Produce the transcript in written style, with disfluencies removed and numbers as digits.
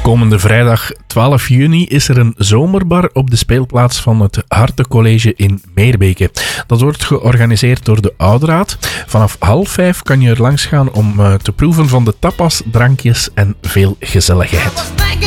Komende vrijdag 12 juni is er een zomerbar op de speelplaats van het Hartencollege in Meerbeke. Dat wordt georganiseerd door de Oudraad. Vanaf 4:30 kan je er langs gaan om te proeven van de tapas, drankjes en veel gezelligheid.